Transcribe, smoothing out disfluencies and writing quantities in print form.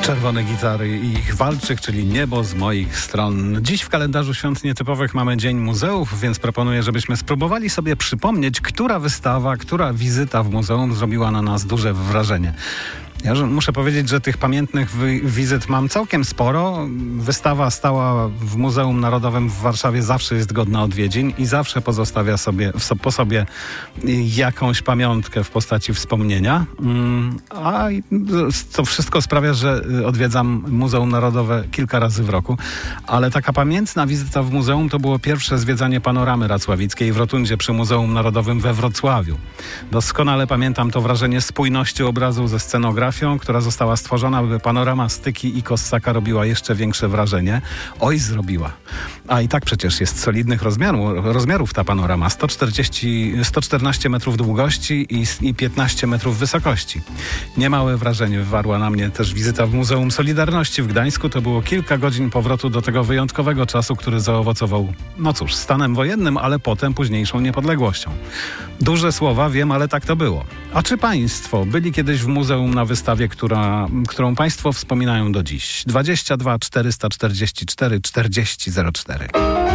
Czerwone gitary i ich walczyk, czyli Niebo z moich stron. Dziś w kalendarzu świąt nietypowych mamy Dzień Muzeów, więc proponuję, żebyśmy spróbowali sobie przypomnieć, która wystawa, która wizyta w muzeum zrobiła na nas duże wrażenie. Ja muszę powiedzieć, że tych pamiętnych wizyt mam całkiem sporo. Wystawa stała w Muzeum Narodowym w Warszawie zawsze jest godna odwiedzin i zawsze pozostawia po sobie jakąś pamiątkę w postaci wspomnienia. A to wszystko sprawia, że odwiedzam Muzeum Narodowe kilka razy w roku. Ale taka pamiętna wizyta w muzeum to było pierwsze zwiedzanie Panoramy Racławickiej w rotundzie przy Muzeum Narodowym we Wrocławiu. Doskonale pamiętam to wrażenie spójności obrazu ze scenografią, która została stworzona, by panorama Styki i Kossaka robiła jeszcze większe wrażenie. Oj, zrobiła. A i tak przecież jest solidnych rozmiarów ta panorama. 114 metrów długości i 15 metrów wysokości. Niemałe wrażenie wywarła na mnie też wizyta w Muzeum Solidarności w Gdańsku. To było kilka godzin powrotu do tego wyjątkowego czasu, który zaowocował, no cóż, stanem wojennym, ale potem późniejszą niepodległością. Duże słowa, wiem, ale tak to było. A czy państwo byli kiedyś w muzeum na wystawie, którą państwo wspominają do dziś? 22 444 40 04.